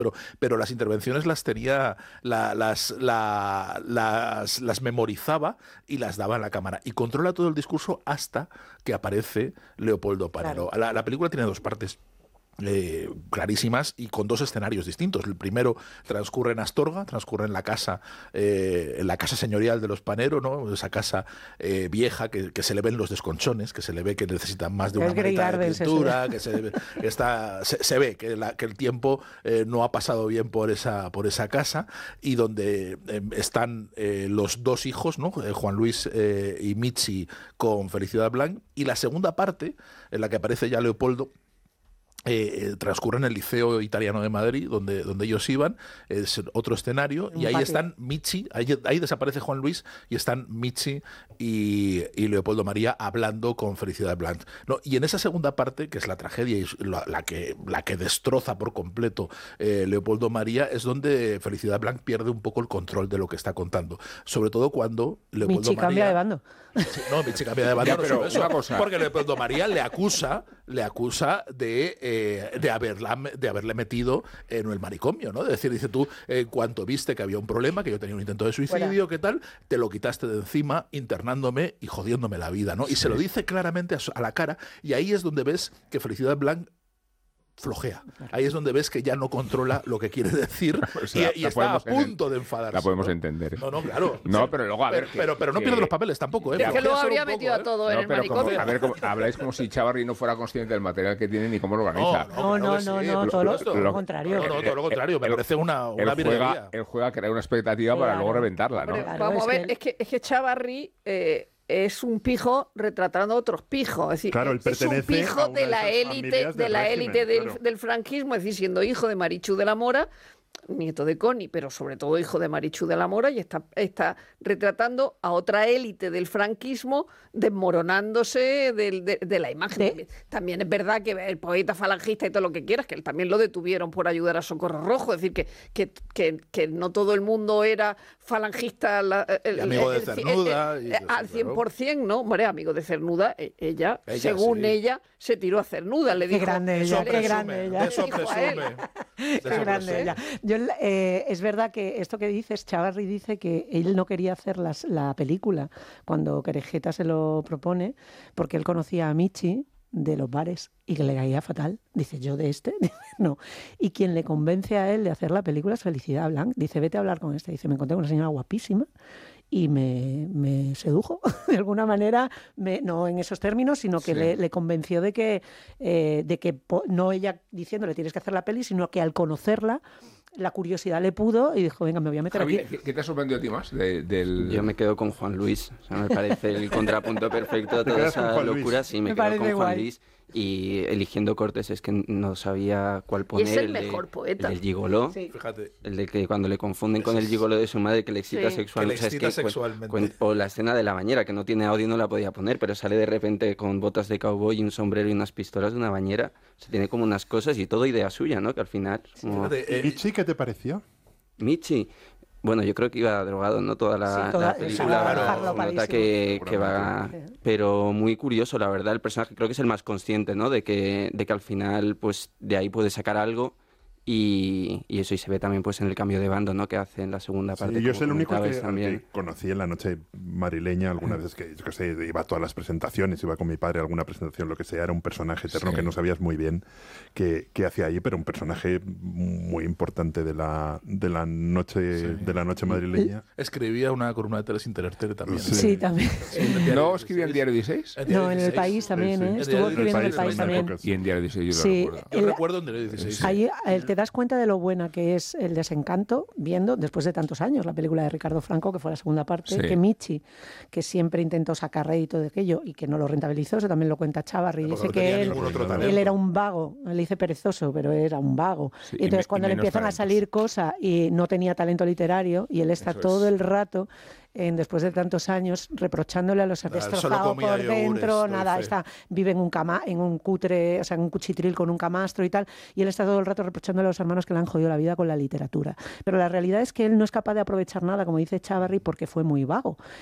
pero las intervenciones las tenía, las memorizaba y las daba en la cámara. Y controla todo el discurso hasta que aparece Leopoldo Panero. Claro. La película tiene dos partes clarísimas y con dos escenarios distintos. El primero transcurre en Astorga, transcurre en la casa señorial de los Panero, ¿no? Esa casa vieja que se le ven los desconchones, que se le ve que necesitan más de una maneta de pintura, que se ve que el tiempo no ha pasado bien por esa casa, y donde están los dos hijos, ¿no? Juan Luis y Michi con Felicidad Blanc, y la segunda parte en la que aparece ya Leopoldo transcurre en el Liceo Italiano de Madrid, donde ellos iban, es otro escenario, y ahí están Michi, ahí desaparece Juan Luis, y están Michi y Leopoldo María hablando con Felicidad Blanc, ¿no? Y en esa segunda parte, que es la tragedia y la que destroza por completo Leopoldo María, es donde Felicidad Blanc pierde un poco el control de lo que está contando, sobre todo cuando Leopoldo Michi María cambia de bando. No, Michi cambia de bando, pero no solo una eso, cosa. porque Leopoldo María le acusa de haberle metido en el manicomio, ¿no? De decir, dice tú, cuanto viste que había un problema, que yo tenía un intento de suicidio, ¿qué tal? Te lo quitaste de encima, internándome y jodiéndome la vida, ¿no? Y se lo dice claramente a la cara, y ahí es donde ves que Felicidad Blanc flojea. Ahí es donde ves que ya no controla lo que quiere decir y está a punto de enfadarse. La podemos entender. No, claro. No, pero luego, a ver... Pero no pierde los papeles tampoco, ¿eh? Es que luego habría metido a todo en el manicomio. A ver, habláis como si Chavarri no fuera consciente del material que tiene ni cómo lo organiza. No, todo lo contrario. No, todo lo contrario. Me parece una virguería. Él juega a crear una expectativa para luego reventarla, ¿no? Claro, vamos a ver, es que Chavarri es un pijo retratando a otros pijos. Es decir, claro, él es un pertenece pijo a una de la esas élite, familias del régimen, del franquismo, es decir, siendo hijo de Marichu de la Mora, nieto de Connie, pero sobre todo hijo de Marichu de la Mora, y está retratando a otra élite del franquismo desmoronándose de la imagen. También es verdad que el poeta falangista y todo lo que quieras, que él también lo detuvieron por ayudar a Socorro Rojo, es decir, que no todo el mundo era falangista. Amigo de Cernuda. Al 100%, ¿no? Hombre, amigo de Cernuda, ella según ella, se tiró a Cernuda. Le dijo, qué grande ella, qué grande ella. Eso presume. Qué grande ella. Es verdad que esto que dices, Chavarri dice que él no quería hacer la película cuando Querejeta se lo propone, porque él conocía a Michi de los bares y que le caía fatal. Dice, yo de este, no. Y quien le convence a él de hacer la película es Felicidad Blanc. Dice, vete a hablar con este. Dice, me encontré con una señora guapísima y me sedujo de alguna manera, no en esos términos, sino que le convenció de que no ella diciéndole tienes que hacer la peli, sino que al conocerla la curiosidad le pudo y dijo, venga, me voy a meter Javi, aquí. ¿qué te ha sorprendido a ti más? Yo me quedo con Juan Luis. O sea, me parece el contrapunto perfecto a toda esa locura. Sí, me quedo con Juan Luis. Y eligiendo cortes es que no sabía cuál poner. Y es el mejor poeta. El del gigoló. Sí. Fíjate. El de que cuando le confunden con el gigoló de su madre que le excita sexualmente. Que le excita sexualmente. O la escena de la bañera, que no tiene audio y no la podía poner, pero sale de repente con botas de cowboy y un sombrero y unas pistolas de una bañera. O sea, tiene como unas cosas y todo idea suya, ¿no? Que al final... Fíjate, ¿Michi qué te pareció? Michi... Bueno, yo creo que iba drogado, ¿no? Toda la película, nota que va... Pero muy curioso, la verdad, el personaje creo que es el más consciente, ¿no? De que al final, pues, de ahí puede sacar algo y eso, y se ve también, pues, en el cambio de bando, ¿no? Que hace en la segunda parte. Sí, yo soy el único que conocí en la noche madrileña algunas veces que, yo qué sé, iba a todas las presentaciones, iba con mi padre a alguna presentación, lo que sea, era un personaje eterno que no sabías muy bien qué hacía allí, pero un personaje muy importante de la noche madrileña. Escribía una columna de Teles Interertere también. Sí, también. ¿No escribía en Diario 16? No, en El País también, ¿eh? Estuvo escribiendo en El País también. Y en Diario 16 yo Sí, lo recuerdo. Yo recuerdo en Diario 16. Ahí te das cuenta de lo buena que es El Desencanto, viendo, después de tantos años, la película de Ricardo Franco, que fue la segunda parte, que Michi, que siempre intentó sacar rédito de aquello y que no lo rentabilizó, eso también lo cuenta Chavarri, dice que él era un vago, él dice perezoso, pero era un vago. Sí, y entonces cuando le empiezan talentos. a salir cosas y no tenía talento literario, y él está todo el rato, después de tantos años, reprochándole a los destrozados por dentro, vive en un cutre, o sea, en un cuchitril con un camastro y tal, y él está todo el rato reprochándole a los hermanos que le han jodido la vida con la literatura. Pero la realidad es que él no es capaz de aprovechar nada, como dice Chavarri, porque fue muy vago.